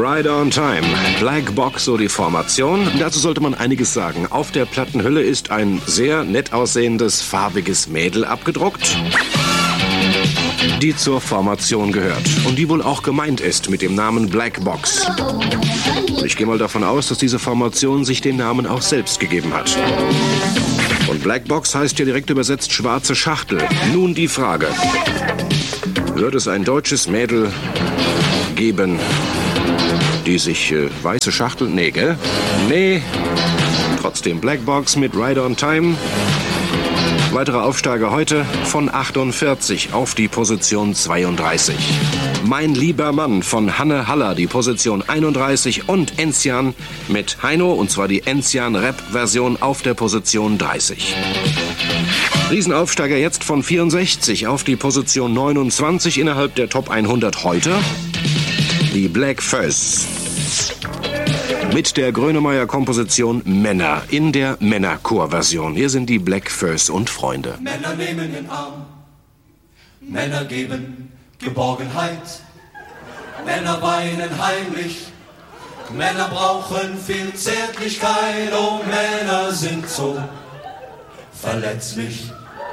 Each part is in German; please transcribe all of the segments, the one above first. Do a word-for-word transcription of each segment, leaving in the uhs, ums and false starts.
Ride on Time. Black Box, so die Formation. Dazu sollte man einiges sagen. Auf der Plattenhülle ist ein sehr nett aussehendes, farbiges Mädel abgedruckt, die zur Formation gehört und die wohl auch gemeint ist mit dem Namen Black Box. Ich gehe mal davon aus, dass diese Formation sich den Namen auch selbst gegeben hat. Und Black Box heißt ja direkt übersetzt schwarze Schachtel. Nun die Frage: Wird es ein deutsches Mädel geben, die sich äh, weiße Schachtel... Nee, gell? Nee. Trotzdem Black Box mit Ride on Time. Weitere Aufsteiger heute von achtundvierzig auf die Position zweiunddreißig. Mein lieber Mann von Hanne Haller, die Position einunddreißig, und Enzian mit Heino, und zwar die Enzian-Rap-Version auf der Position dreißig. Riesenaufsteiger jetzt von vierundsechzig auf die Position neunundzwanzig innerhalb der Top hundert heute. Die Black Fuzz. Mit der Grönemeyer-Komposition Männer in der Männerchor-Version. Hier sind die Black Fuzz und Freunde. Männer nehmen den Arm, Männer geben Geborgenheit, Männer weinen heimlich, Männer brauchen viel Zärtlichkeit, oh Männer sind so verletzlich.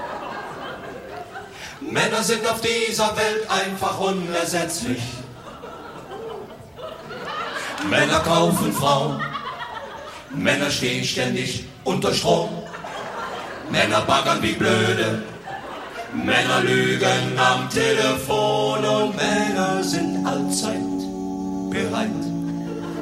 Männer sind auf dieser Welt einfach unersetzlich. Männer kaufen Frauen, Männer stehen ständig unter Strom, Männer baggern wie blöde, Männer lügen am Telefon und Männer sind allzeit bereit.